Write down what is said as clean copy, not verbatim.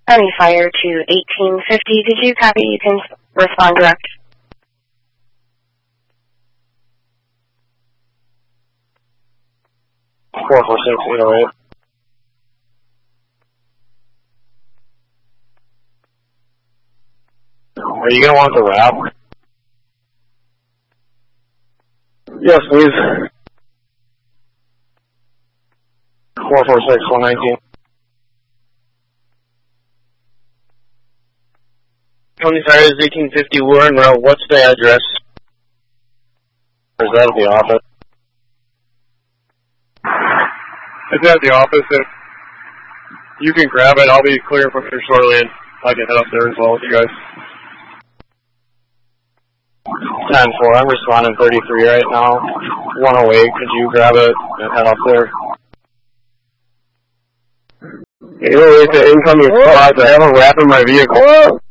Friendly fire to 1850. Did you copy? You can respond direct. Four 808. Are you gonna want the wrap? Yes, please. 446 119. County Fire is 1850 Warren Road. What's the address? Or is that at the office? It's at the office. If you can grab it, I'll be clear from here shortly, and I can head up there as well with you guys. 10-4, I'm responding 33 right now. 108, could you grab it and head up there? 808 to incoming spots. I have a wrap in my vehicle.